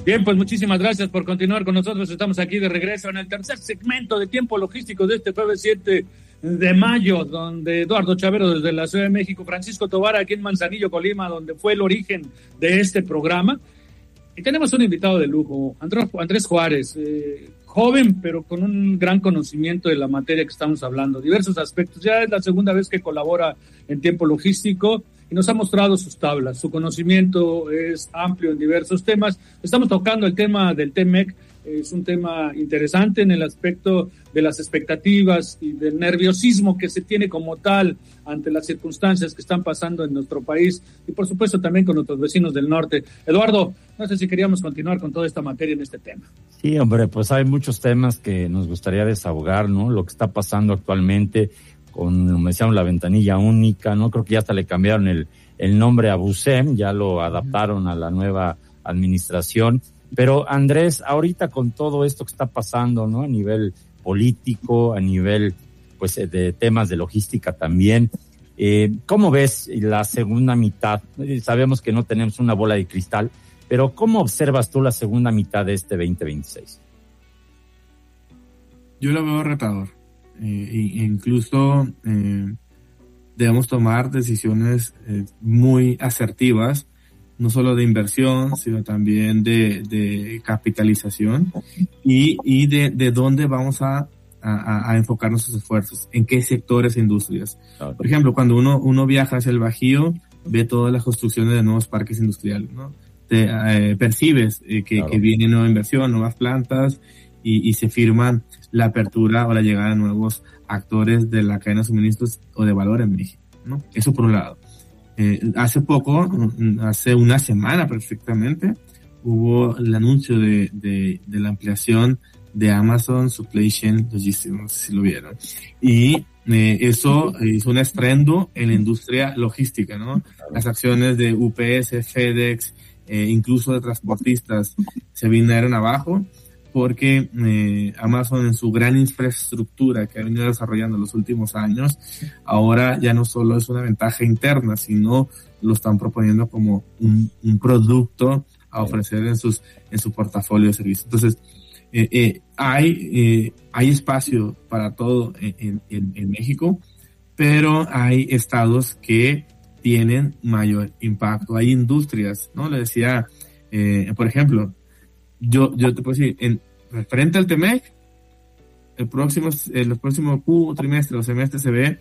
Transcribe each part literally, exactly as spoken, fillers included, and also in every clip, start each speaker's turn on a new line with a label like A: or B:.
A: Bien, pues muchísimas gracias por continuar con nosotros. Estamos aquí de regreso en el tercer segmento de Tiempo Logístico de este jueves siete de mayo, donde Eduardo Chavero desde la Ciudad de México, Francisco Tobar aquí en Manzanillo, Colima, donde fue el origen de este programa. Y tenemos un invitado de lujo, Andrés Juárez, eh, joven, pero con un gran conocimiento de la materia que estamos hablando, diversos aspectos. Ya es la segunda vez que colabora en Tiempo Logístico y nos ha mostrado sus tablas. Su conocimiento es amplio en diversos temas. Estamos tocando el tema del T M E C. Es un tema interesante en el aspecto de las expectativas y del nerviosismo que se tiene como tal ante las circunstancias que están pasando en nuestro país y por supuesto también con nuestros vecinos del norte. Eduardo, no sé si queríamos continuar con toda esta materia en este tema.
B: Sí, hombre, pues hay muchos temas que nos gustaría desahogar, ¿no? Lo que está pasando actualmente con, como decíamos, la ventanilla única, ¿no? Creo que ya hasta le cambiaron el, el nombre a BUSEM, ya lo adaptaron a la nueva administración. Pero Andrés, ahorita con todo esto que está pasando, ¿no? A nivel político, a nivel, pues, de temas de logística también, eh, ¿cómo ves la segunda mitad? Sabemos que no tenemos una bola de cristal, pero ¿cómo observas tú la segunda mitad de este veinte veintiséis?
C: Yo lo veo retador. Eh, e incluso eh, debemos tomar decisiones eh, muy asertivas, no solo de inversión, sino también de, de capitalización y, y de, de dónde vamos a, a, a enfocar nuestros esfuerzos, en qué sectores e industrias. Claro. Por ejemplo, cuando uno, uno viaja hacia el Bajío, ve todas las construcciones de nuevos parques industriales, ¿no? Te, eh, percibes eh, que, claro. que viene nueva inversión, nuevas plantas y, y se firman la apertura o la llegada de nuevos actores de la cadena de suministros o de valor en México, ¿no? Eso por un lado. Eh, hace poco, hace una semana perfectamente, hubo el anuncio de, de, de la ampliación de Amazon Supply Chain Logistics, no sé si lo vieron. Y eh, eso hizo un estruendo en la industria logística, ¿no? Las acciones de U P S, FedEx, eh, incluso de transportistas se vinieron abajo porque eh, Amazon en su gran infraestructura que ha venido desarrollando en los últimos años, ahora ya no solo es una ventaja interna, sino lo están proponiendo como un, un producto a ofrecer en sus en su portafolio de servicios. Entonces, eh, eh, hay eh, hay espacio para todo en, en, en México, pero hay estados que tienen mayor impacto. Hay industrias, ¿no? Le decía, eh, por ejemplo, Yo, yo te puedo decir, en referente al T M E C, el próximo, el próximo Q trimestre o semestre se ve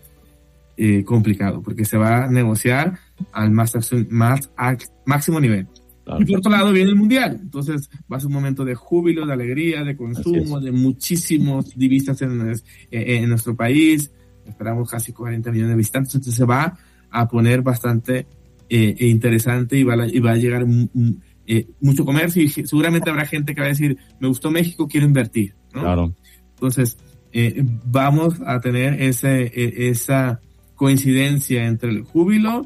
C: eh, complicado, porque se va a negociar al más, más máximo nivel. Claro. Y por otro lado viene el Mundial, entonces va a ser un momento de júbilo, de alegría, de consumo, de muchísimos divisas en, en nuestro país. Esperamos casi cuarenta millones de visitantes, entonces se va a poner bastante eh, interesante y va a, y va a llegar un, un, Eh, mucho comercio y seguramente habrá gente que va a decir, me gustó México, quiero invertir, ¿no? Claro. Entonces, eh, vamos a tener ese, eh, esa coincidencia entre el júbilo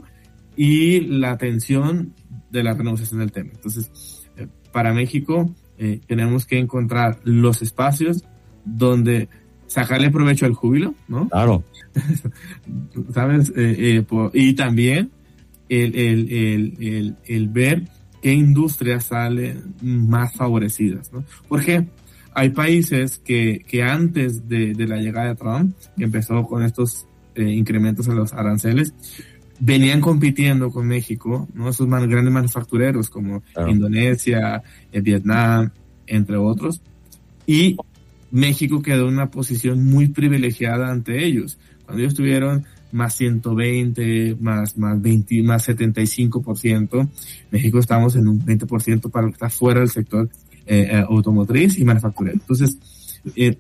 C: y la tensión de la renegociación del tema. Entonces, eh, para México, eh, tenemos que encontrar los espacios donde sacarle provecho al júbilo, ¿no? Claro. ¿Sabes? Eh, eh, por, y también el, el, el, el, el ver qué industrias salen más favorecidas, ¿no? Porque hay países que, que antes de, de la llegada de Trump, que empezó con estos eh, incrementos en los aranceles, venían compitiendo con México, ¿no? Esos man, grandes manufactureros como claro. Indonesia, eh, Vietnam, entre otros, y México quedó en una posición muy privilegiada ante ellos. Cuando ellos tuvieron más ciento veinte, más, más veinte, más setenta y cinco por ciento. México estamos en un veinte por ciento para lo que está fuera del sector eh, eh, automotriz y manufacturero. Entonces, eh,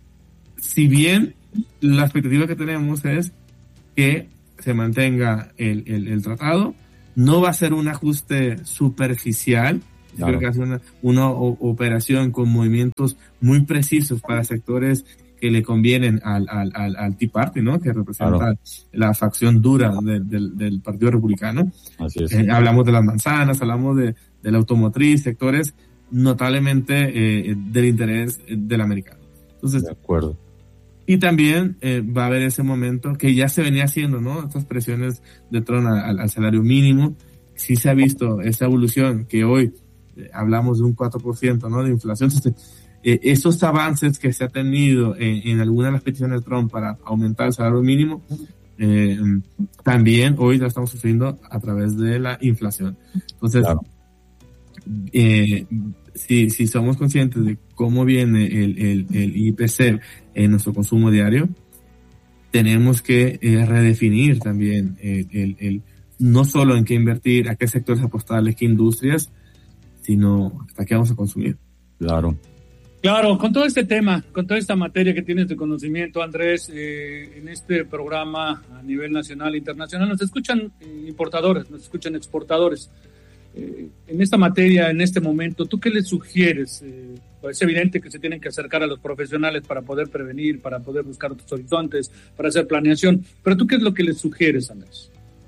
C: si bien la expectativa que tenemos es que se mantenga el, el, el tratado, no va a ser un ajuste superficial. Claro. Creo que va a ser una, una o, operación con movimientos muy precisos para sectores que le convienen al, al, al, al Tea Party, ¿no? Que representa claro. la facción dura de, de, del Partido Republicano. Así es. Eh, hablamos de las manzanas, hablamos de, de la automotriz, sectores notablemente eh, del interés del americano. Entonces, de acuerdo. Y también eh, va a haber ese momento que ya se venía haciendo, ¿no? Estas presiones de Trump al, al salario mínimo. Sí se ha visto esa evolución que hoy eh, hablamos de un cuatro por ciento, ¿no? De inflación. Entonces, eh, esos avances que se ha tenido en, en algunas de las peticiones de Trump para aumentar el salario mínimo, eh, también hoy lo estamos sufriendo a través de la inflación. Entonces, claro. eh, si, si somos conscientes de cómo viene el, el, el I P C en nuestro consumo diario, tenemos que eh, redefinir también el, el, el, no solo en qué invertir, a qué sectores apostarle, qué industrias, sino hasta qué vamos a consumir.
B: Claro.
A: Claro, con todo este tema, con toda esta materia que tienes de conocimiento, Andrés, eh, en este programa a nivel nacional e internacional, nos escuchan eh, importadores, nos escuchan exportadores. Eh, en esta materia, en este momento, ¿tú qué les sugieres? Eh, pues es evidente que se tienen que acercar a los profesionales para poder prevenir, para poder buscar otros horizontes, para hacer planeación. Pero ¿tú qué es lo que les sugieres, Andrés?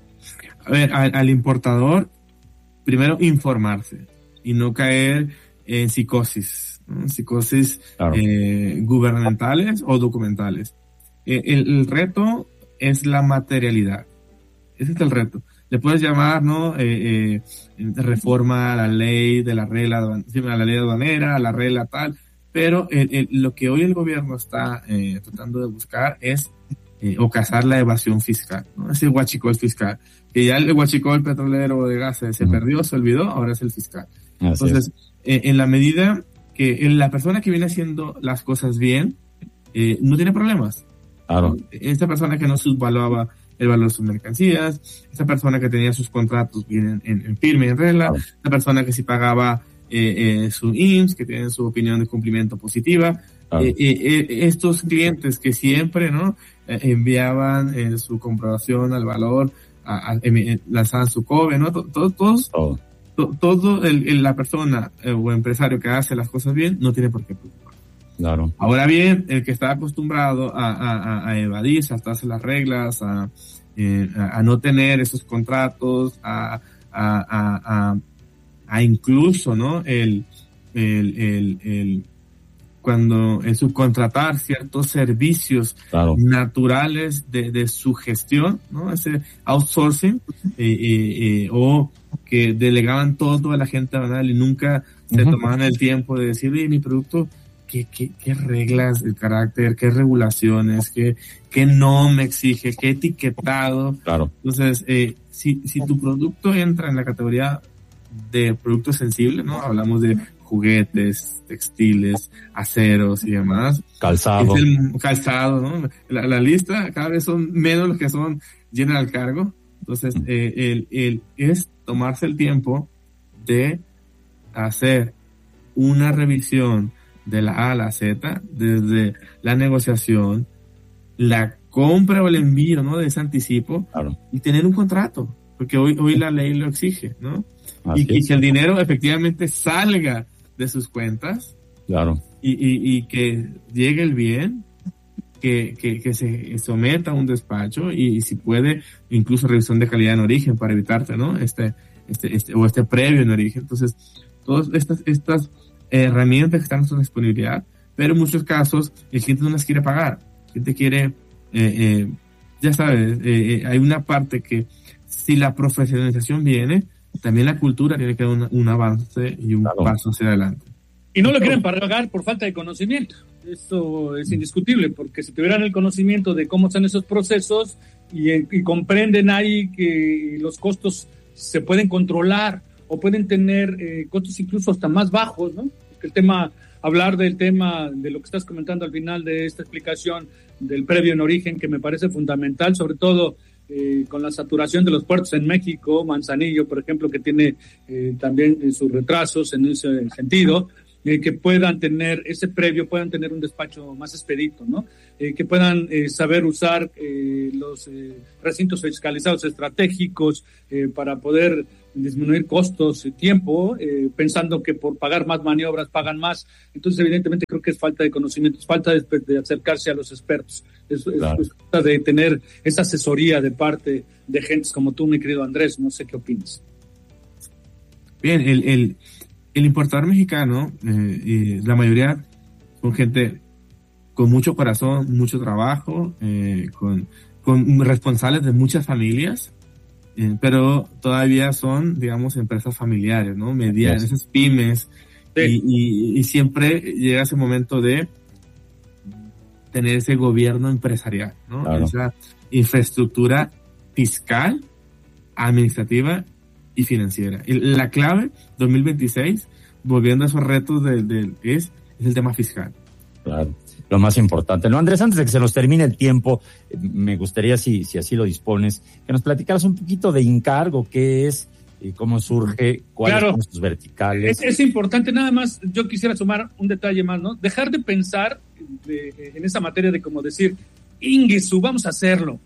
C: A ver, al, al importador, primero informarse y no caer en psicosis, ¿no? Psicosis claro. eh, gubernamentales o documentales. Eh, el, el reto es la materialidad. Ese es el reto. Le puedes llamar, ¿no? Eh, eh, reforma a la ley de la regla, a la ley aduanera, a la regla tal, pero el, el, lo que hoy el gobierno está eh, tratando de buscar es eh, o cazar la evasión fiscal, ¿no? Ese huachicol fiscal, que ya el huachicol petrolero de gas se, se perdió, se olvidó, ahora es el fiscal. Así Entonces, eh, en la medida que la persona que viene haciendo las cosas bien, eh, no tiene problemas.
B: Claro.
C: Esta persona que no subvaluaba el valor de sus mercancías, esa persona que tenía sus contratos bien en, en, en firme, en regla, claro. Esa persona que sí pagaba eh, eh, su I M S S, que tiene su opinión de cumplimiento positiva, claro. eh, eh, estos clientes que siempre, ¿no? Eh, enviaban eh, su comprobación al valor, a, a, eh, lanzaban su C O B E, ¿no? Todos, todos, oh. to, todo el, el, la persona eh, o empresario que hace las cosas bien no tiene por qué preocupar.
B: Claro.
C: Ahora bien, el que está acostumbrado a, a, a evadir, saltarse las reglas, a, eh, a, a no tener esos contratos, a, a, a, a, a incluso, ¿no? El, el, el, el, cuando el subcontratar ciertos servicios claro. naturales de, de su gestión, ¿no? Ese outsourcing, eh, eh, eh, o que delegaban todo a la gente banal y nunca se uh-huh. tomaban el tiempo de decir, oye, mi producto, ¿Qué, qué, qué reglas de carácter, qué regulaciones, qué, qué no me exige, qué etiquetado?
B: Claro.
C: Entonces, eh, si, si tu producto entra en la categoría de producto sensible, ¿no? Hablamos de juguetes, textiles, aceros y demás.
B: Calzado.
C: Es el calzado, ¿no? La, la lista cada vez son menos los que son general cargo. Entonces, eh, el, el, es tomarse el tiempo de hacer una revisión de la A a la Z, desde la negociación, la compra o el envío, ¿no? De ese anticipo, claro. y tener un contrato, porque hoy, hoy la ley lo exige, ¿no? Y, y que el dinero efectivamente salga de sus cuentas,
B: claro.
C: y, y, y que llegue el bien, que, que, que se someta a un despacho, y, y si puede, incluso revisión de calidad en origen para evitarte, ¿no? Este, este, este, o este previo en origen. Entonces, todas estas, estas herramientas que están en su disponibilidad, pero en muchos casos el cliente no las quiere pagar. El cliente quiere, eh, eh, ya sabes, eh, eh, hay una parte que si la profesionalización viene, también la cultura tiene que dar un, un avance y un claro. paso hacia adelante.
A: Y no lo quieren pagar por falta de conocimiento. Eso es indiscutible, porque si tuvieran el conocimiento de cómo son esos procesos y, y comprenden ahí que los costos se pueden controlar o pueden tener eh, costos incluso hasta más bajos, ¿no? Porque el tema, hablar del tema de lo que estás comentando al final de esta explicación del previo en origen, que me parece fundamental, sobre todo eh, con la saturación de los puertos en México, Manzanillo, por ejemplo, que tiene eh, también eh, sus retrasos en ese sentido, eh, que puedan tener ese previo, puedan tener un despacho más expedito, ¿no? Eh, que puedan eh, saber usar eh, los eh, recintos fiscalizados estratégicos eh, para poder disminuir costos y tiempo, eh, pensando que por pagar más maniobras pagan más. Entonces, evidentemente, creo que es falta de conocimiento, es falta de, de acercarse a los expertos, es, claro. es, es falta de tener esa asesoría de parte de gentes como tú, mi querido Andrés. No sé qué opinas.
C: Bien, el, el, el importador mexicano, eh, eh, la mayoría son gente con mucho corazón, mucho trabajo, eh, con, con responsables de muchas familias. eh, pero todavía son, digamos, empresas familiares, ¿no? Medianas, esas pymes, sí. y, y, y siempre llega ese momento de tener ese gobierno empresarial, ¿no? Claro. Esa infraestructura fiscal, administrativa y financiera. Y la clave dos mil veintiséis, volviendo a esos retos de, de, es, es el tema fiscal.
B: Claro, lo más importante. No, Andrés, antes de que se nos termine el tiempo, me gustaría, si, si así lo dispones, que nos platicaras un poquito de Incargo, qué es, y cómo surge, cuáles claro. son sus verticales.
A: Es, es importante, nada más, yo quisiera sumar un detalle más, ¿no? Dejar de pensar de, en esa materia de como decir, Ingesu, vamos a hacerlo.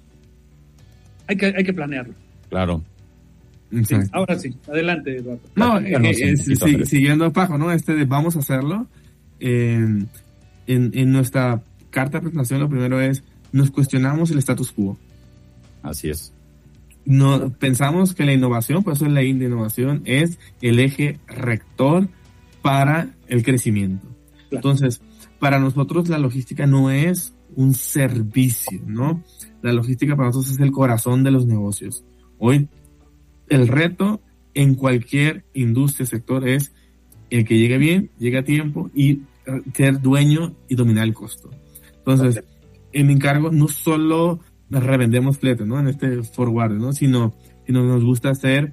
A: Hay que, hay que planearlo.
B: Claro.
A: Sí, ahora sí, adelante, Eduardo.
C: No, eh, eh, sí, sí, siguiendo a Pajo, ¿no? Este de vamos a hacerlo. Eh, en, en nuestra carta de presentación, lo primero es, nos cuestionamos el status quo.
B: Así es.
C: No, pensamos que la innovación, por eso la I N de innovación, es el eje rector para el crecimiento. Claro. Entonces, para nosotros la logística no es un servicio, ¿no? La logística para nosotros es el corazón de los negocios. Hoy, el reto en cualquier industria, sector, es el que llegue bien, llegue a tiempo y ser dueño y dominar el costo. Entonces, en Incargo no solo revendemos fletes, ¿no? En este forward, ¿no? Sino, sino nos gusta ser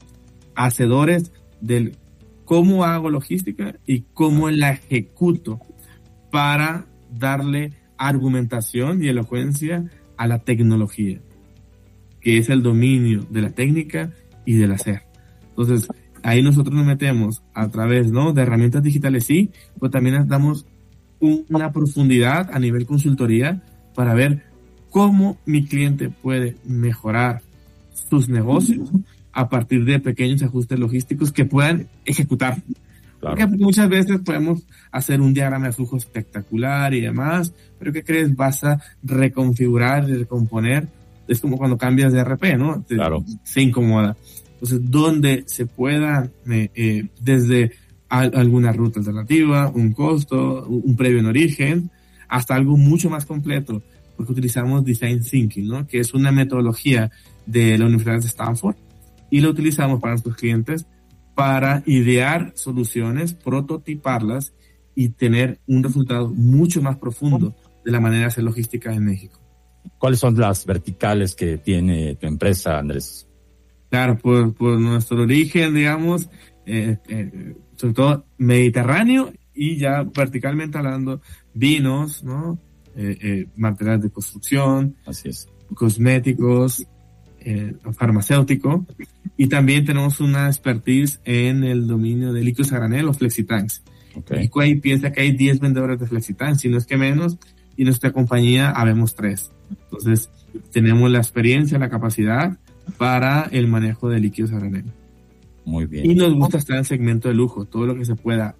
C: hacedores del cómo hago logística y cómo la ejecuto para darle argumentación y elocuencia a la tecnología, que es el dominio de la técnica y del hacer. Entonces, ahí nosotros nos metemos a través, ¿no? de herramientas digitales, sí, pero también damos un, una profundidad a nivel consultoría para ver cómo mi cliente puede mejorar sus negocios a partir de pequeños ajustes logísticos que puedan ejecutar. Claro. Porque muchas veces podemos hacer un diagrama de flujo espectacular y demás, pero ¿qué crees? Vas a reconfigurar y recomponer. Es como cuando cambias de R P, ¿no? Te, claro. Se incomoda. Entonces, donde se pueda, eh, eh, desde a, alguna ruta alternativa, un costo, un previo en origen, hasta algo mucho más completo, porque utilizamos Design Thinking, ¿no? Que es una metodología de la Universidad de Stanford, y lo utilizamos para nuestros clientes para idear soluciones, prototiparlas y tener un resultado mucho más profundo de la manera de hacer logística en México.
B: ¿Cuáles son las verticales que tiene tu empresa, Andrés?
C: Claro, por, por nuestro origen, digamos, eh, eh, sobre todo mediterráneo y ya verticalmente hablando, vinos, ¿no? Eh, eh, materiales de construcción,
B: así es,
C: cosméticos, eh, farmacéutico, y también tenemos una expertise en el dominio de líquidos a granel o flexitanks. Okay. Y ahí piensa que hay diez vendedores de flexitanks, si no es que menos, y nuestra compañía habemos tres. Entonces, tenemos la experiencia, la capacidad para el manejo de líquidos a granel.
B: Muy bien.
C: Y nos gusta estar en el segmento de lujo, todo lo que se pueda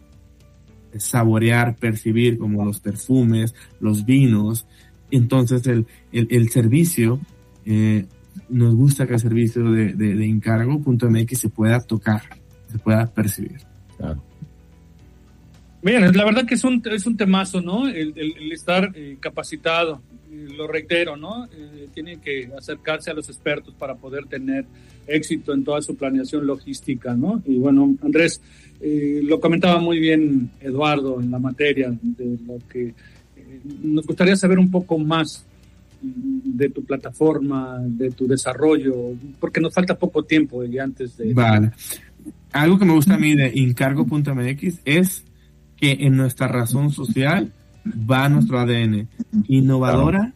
C: saborear, percibir, como los perfumes, los vinos. Entonces, el, el, el servicio, eh, nos gusta que el servicio de, de, de Incargo punto m x se pueda tocar, se pueda percibir.
B: Claro.
A: Bien, la verdad que es un, es un temazo, ¿no? El, el, el estar eh, capacitado, eh, lo reitero, ¿no? Eh, tienen que acercarse a los expertos para poder tener éxito en toda su planeación logística, ¿no? Y bueno, Andrés, eh, lo comentaba muy bien Eduardo en la materia de lo que eh, nos gustaría saber un poco más de tu plataforma, de tu desarrollo, porque nos falta poco tiempo y antes de...
C: Vale. Algo que me gusta a mí de Incargo punto m x es que en nuestra razón social va nuestro A D N. Innovadora,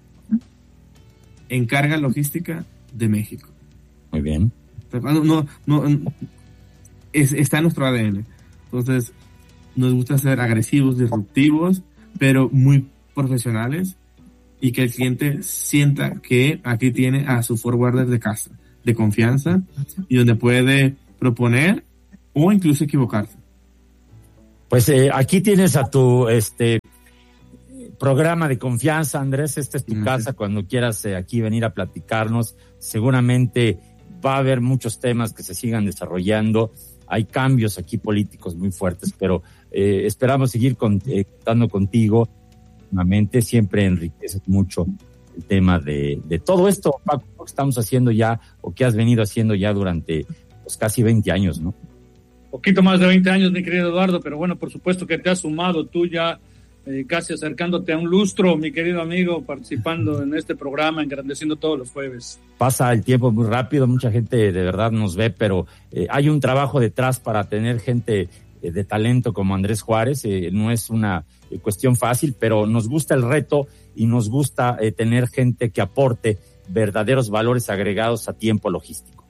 C: encarga logística de México.
B: Muy bien.
C: No, no, no, es, está en nuestro A D N. Entonces, nos gusta ser agresivos, disruptivos, pero muy profesionales, y que el cliente sienta que aquí tiene a su forwarder de casa, de confianza, y donde puede proponer o incluso equivocarse.
B: Pues eh, aquí tienes a tu este programa de confianza, Andrés. Esta es tu uh-huh. casa. Cuando quieras eh, aquí venir a platicarnos, seguramente va a haber muchos temas que se sigan desarrollando. Hay cambios aquí políticos muy fuertes, pero eh, esperamos seguir con, eh, contando contigo. Siempre enriqueces mucho el tema de, de todo esto, Paco, que estamos haciendo ya, o que has venido haciendo ya durante pues, casi veinte años, ¿no?
A: Poquito más de veinte años, mi querido Eduardo, pero bueno, por supuesto que te has sumado tú ya eh, casi acercándote a un lustro, mi querido amigo, participando en este programa, engrandeciendo todos los jueves. Pasa el tiempo muy rápido, mucha gente de verdad nos ve, pero eh, hay un trabajo detrás para tener gente eh, de talento como Andrés Juárez, eh, no es una eh, cuestión fácil, pero nos gusta el reto y nos gusta eh, tener gente que aporte verdaderos valores agregados a tiempo logístico.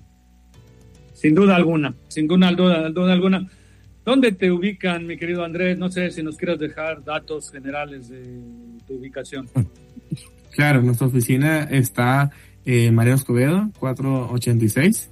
A: Sin duda alguna, sin duda, duda, duda alguna. ¿Dónde te ubican, mi querido Andrés? No sé si nos quieras dejar datos generales de tu ubicación.
C: Claro, nuestra oficina está en eh, Mariano Escobedo, cuatrocientos ochenta y seis.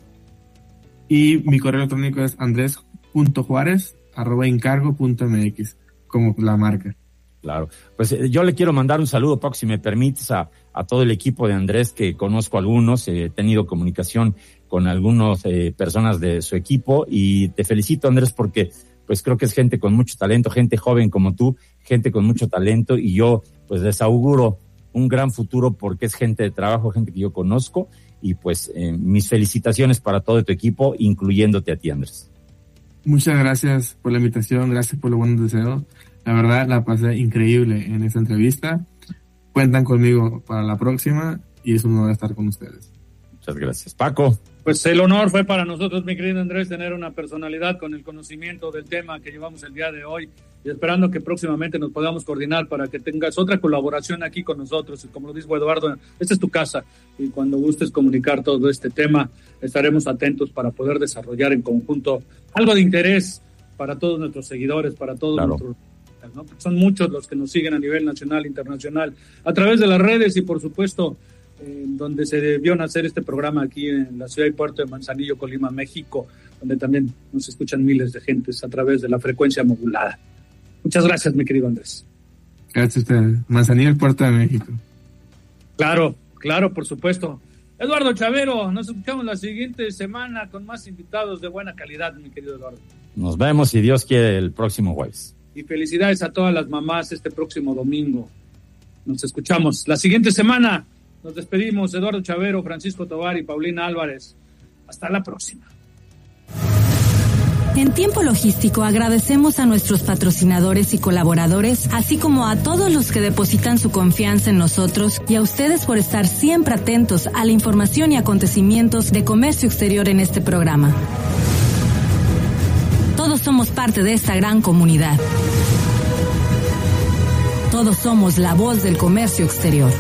C: Y mi correo electrónico es andres punto juárez arroba encargo punto m x, como la marca. Claro, pues eh, yo le quiero mandar un saludo, Paco, si me permites, a, a todo el equipo de Andrés, que conozco algunos, eh, he tenido comunicación con algunas eh, personas de su equipo, y te felicito, Andrés, porque pues creo que es gente con mucho talento, gente joven como tú, gente con mucho talento, y yo pues les auguro un gran futuro porque es gente de trabajo, gente que yo conozco, y pues eh, mis felicitaciones para todo tu equipo, incluyéndote a ti, Andrés. Muchas gracias por la invitación, gracias por los buenos deseos. La verdad, la pasé increíble en esta entrevista. Cuentan conmigo para la próxima y es un honor estar con ustedes. Muchas gracias. Paco. Pues el honor fue para nosotros, mi querido Andrés, tener una personalidad con el conocimiento del tema que llevamos el día de hoy, y esperando que próximamente nos podamos coordinar para que tengas otra colaboración aquí con nosotros. Y como lo dijo Eduardo, esta es tu casa, y cuando gustes comunicar todo este tema, estaremos atentos para poder desarrollar en conjunto algo de interés para todos nuestros seguidores, para todos claro. nuestros... ¿no? Son muchos los que nos siguen a nivel nacional, internacional, a través de las redes, y por supuesto eh, donde se debió nacer este programa aquí en la ciudad y puerto de Manzanillo, Colima, México, donde también nos escuchan miles de gentes a través de la frecuencia modulada. Muchas gracias, mi querido Andrés. Gracias a usted. Manzanillo, el puerto de México. Claro, claro, por supuesto. Eduardo Chavero, nos escuchamos la siguiente semana con más invitados de buena calidad, mi querido Eduardo. Nos vemos, si Dios quiere, el próximo jueves. Y felicidades a todas las mamás este próximo domingo. Nos escuchamos la siguiente semana. Nos despedimos, Eduardo Chavero, Francisco Tovar y Paulina Álvarez. Hasta la próxima.
D: En Tiempo Logístico agradecemos a nuestros patrocinadores y colaboradores, así como a todos los que depositan su confianza en nosotros, y a ustedes por estar siempre atentos a la información y acontecimientos de comercio exterior en este programa. Todos somos parte de esta gran comunidad. Todos somos la voz del comercio exterior.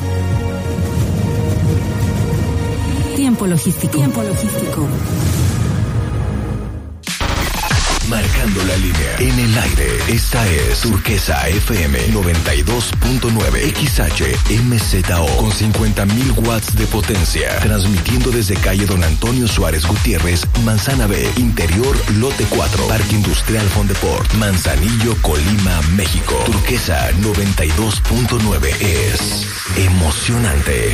D: Tiempo Logístico. Tiempo Logístico.
E: Marcando la línea. En el aire, esta es Turquesa F M noventa y dos punto nueve X H M Z O con cincuenta mil watts de potencia. Transmitiendo desde calle Don Antonio Suárez Gutiérrez, Manzana B, Interior, Lote cuatro, Parque Industrial Fondeport, Manzanillo, Colima, México. Turquesa noventa y dos punto nueve es emocionante.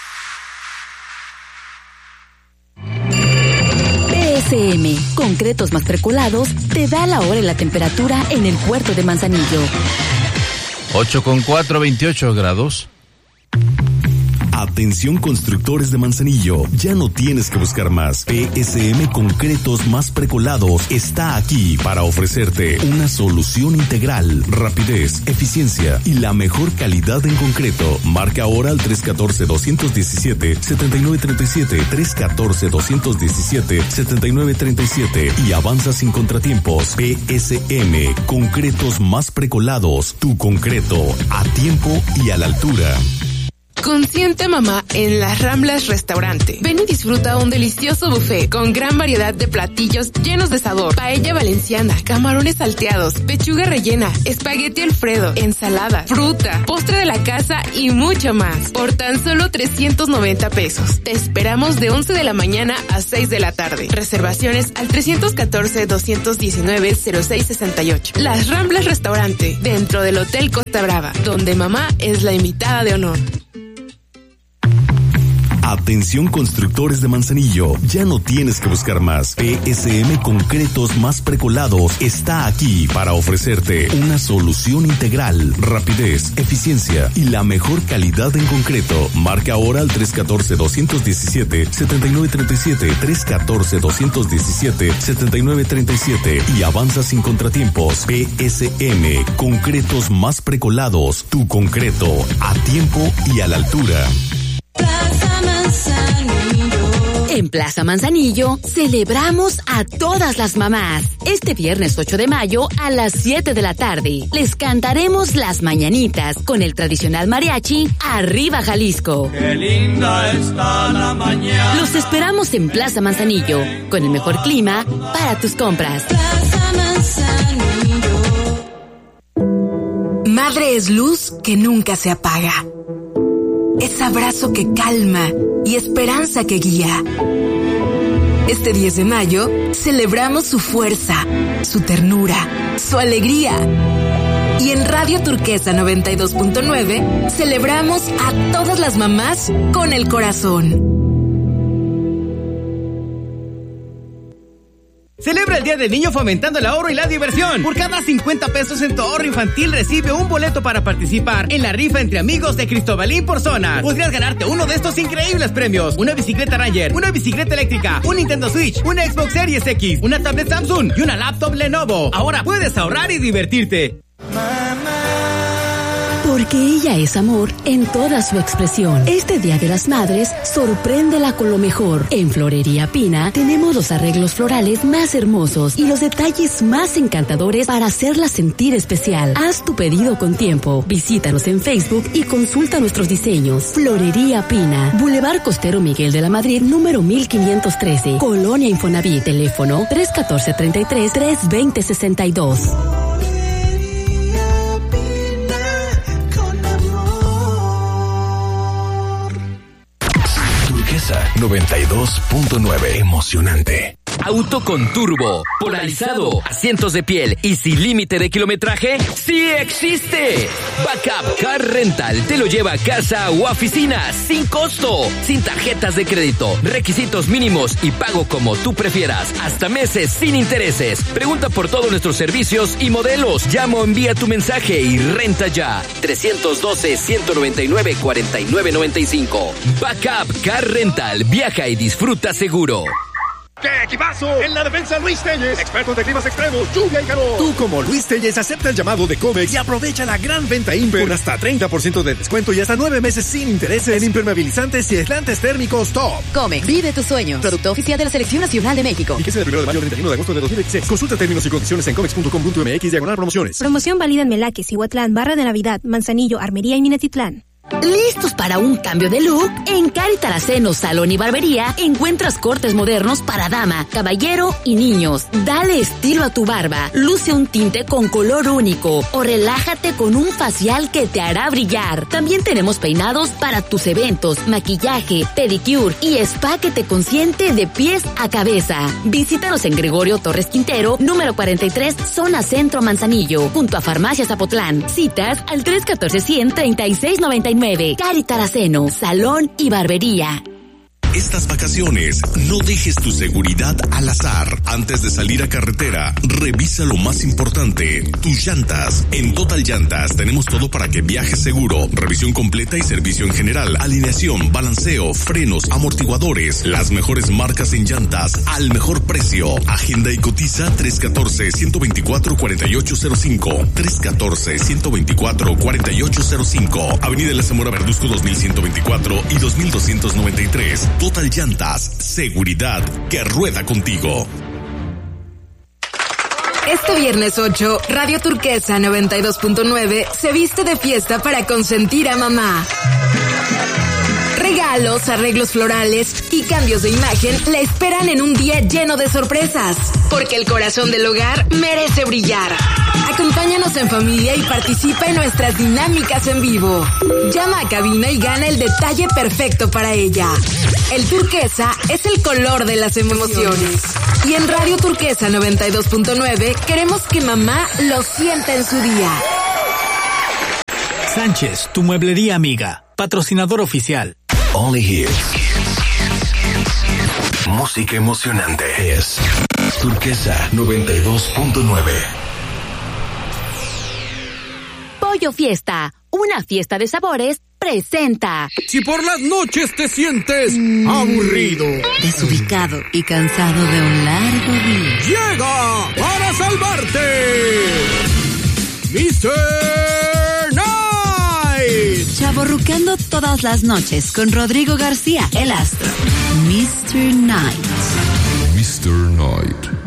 D: P S M, concretos más percolados, te da la hora y la temperatura en el puerto de Manzanillo.
F: ocho con cuatro, veintiocho grados.
E: Atención constructores de Manzanillo, ya no tienes que buscar más. P S M Concretos Más Precolados está aquí para ofrecerte una solución integral, rapidez, eficiencia y la mejor calidad en concreto. Marca ahora al tres uno cuatro, dos uno siete, siete nueve tres siete, tres uno cuatro, dos uno siete, siete nueve tres siete y avanza sin contratiempos. P S M Concretos Más Precolados, tu concreto a tiempo y a la altura.
G: Consiente mamá en Las Ramblas Restaurante. Ven y disfruta un delicioso buffet con gran variedad de platillos llenos de sabor. Paella valenciana, camarones salteados, pechuga rellena, espagueti alfredo, ensalada, fruta, postre de la casa y mucho más. Por tan solo trescientos noventa pesos. Te esperamos de once de la mañana a seis de la tarde. Reservaciones al tres uno cuatro, dos uno nueve, cero seis seis ocho. Las Ramblas Restaurante, dentro del Hotel Costa Brava, donde mamá es la invitada de honor.
E: Atención constructores de Manzanillo, ya no tienes que buscar más. P S M Concretos Más Precolados está aquí para ofrecerte una solución integral, rapidez, eficiencia y la mejor calidad en concreto. Marca ahora al tres uno cuatro, dos uno siete, siete nueve tres siete, tres uno cuatro, dos uno siete, siete nueve tres siete y avanza sin contratiempos. P S M Concretos Más Precolados, tu concreto a tiempo y a la altura.
D: Plaza Manzanillo. En Plaza Manzanillo celebramos a todas las mamás. Este viernes ocho de mayo a las siete de la tarde les cantaremos las mañanitas con el tradicional mariachi Arriba Jalisco.
H: Qué linda está la mañana.
D: Los esperamos en Plaza Manzanillo con el mejor clima para tus compras. Plaza Manzanillo. Madre es luz que nunca se apaga. Es abrazo que calma y esperanza que guía. Este diez de mayo celebramos su fuerza, su ternura, su alegría. Y en Radio Turquesa noventa y dos punto nueve celebramos a todas las mamás con el corazón.
I: Celebra el Día del Niño fomentando el ahorro y la diversión. Por cada cincuenta pesos en tu ahorro infantil recibe un boleto para participar en la rifa entre amigos de Cristobalín por zonas. Podrías ganarte uno de estos increíbles premios: una bicicleta Ranger, una bicicleta eléctrica, un Nintendo Switch, una Xbox Series X, una tablet Samsung y una laptop Lenovo. Ahora puedes ahorrar y divertirte.
D: Porque ella es amor en toda su expresión. Este Día de las Madres, sorpréndela con lo mejor. En Florería Pina tenemos los arreglos florales más hermosos y los detalles más encantadores para hacerla sentir especial. Haz tu pedido con tiempo. Visítanos en Facebook y consulta nuestros diseños. Florería Pina, Boulevard Costero Miguel de la Madrid, número mil quinientos trece, Colonia Infonavit. Teléfono tres uno cuatro, treinta y tres, tres veinte, sesenta y dos.
E: noventa y dos punto nueve. Emocionante.
J: Auto con turbo, polarizado, asientos de piel y sin límite de kilometraje. ¡Sí existe! Backup Car Rental te lo lleva a casa o a oficina sin costo, sin tarjetas de crédito, requisitos mínimos y pago como tú prefieras, hasta meses sin intereses. Pregunta por todos nuestros servicios y modelos. Llama o envía tu mensaje y renta ya. tres uno dos, uno nueve nueve, cuatro nueve nueve cinco. Backup Car Rental. Viaja y disfruta seguro.
K: ¡Qué equipazo! En la defensa, Luis Telles, expertos de climas extremos, lluvia y calor. Tú, como Luis Telles, acepta el llamado de Comex y aprovecha la gran venta Imper con hasta treinta por ciento de descuento y hasta nueve meses sin intereses en impermeabilizantes y aislantes térmicos top.
L: Comex, vive tus sueños. Producto oficial de la Selección Nacional de México.
K: Fíjese del primero de mayo al treinta y uno de agosto de dos mil veintiséis. Consulta términos y condiciones en comex punto com punto m x diagonal promociones.
M: Promoción válida en Melaques, Cihuatlán, Barra de Navidad, Manzanillo, Armería y Minatitlán.
D: ¿Listos para un cambio de look? En Cari Taraceno Salón y Barbería encuentras cortes modernos para dama, caballero y niños. Dale estilo a tu barba, luce un tinte con color único o relájate con un facial que te hará brillar. También tenemos peinados para tus eventos, maquillaje, pedicure y spa que te consiente de pies a cabeza. Visítanos en Gregorio Torres Quintero, número cuarenta y tres, zona Centro Manzanillo, junto a Farmacia Zapotlán. Citas al tres uno cuatro, cien, treinta y seis noventa y nueve. Cari Taraceno, Salón y Barbería.
E: Estas vacaciones, no dejes tu seguridad al azar. Antes de salir a carretera, revisa lo más importante, tus llantas. En Total Llantas tenemos todo para que viajes seguro. Revisión completa y servicio en general. Alineación, balanceo, frenos, amortiguadores. Las mejores marcas en llantas al mejor precio. Agenda y cotiza tres uno cuatro, uno dos cuatro, cuatro ocho cero cinco. tres uno cuatro, uno dos cuatro, cuatro ocho cero cinco. Avenida La Zamora Verduzco dos mil ciento veinticuatro y dos mil doscientos noventa y tres. Total Llantas, seguridad que rueda contigo.
D: Este viernes ocho, Radio Turquesa noventa y dos punto nueve se viste de fiesta para consentir a mamá. Regalos, arreglos florales y cambios de imagen le esperan en un día lleno de sorpresas, porque el corazón del hogar merece brillar. Acompáñanos en familia y participa en nuestras dinámicas en vivo. Llama a cabina y gana el detalle perfecto para ella. El turquesa es el color de las emociones. Y en Radio Turquesa noventa y dos punto nueve queremos que mamá lo sienta en su día.
N: Sánchez, tu mueblería amiga, patrocinador oficial.
E: Only Hits. Música emocionante es Turquesa noventa y dos punto nueve.
L: Pollo Fiesta, una fiesta de sabores, presenta.
N: Si por las noches te sientes mm, aburrido,
L: desubicado y cansado de un largo día,
N: llega para salvarte mister Night.
L: Chavorrucando todas las noches con Rodrigo García, el astro. mister Night.
E: mister Night.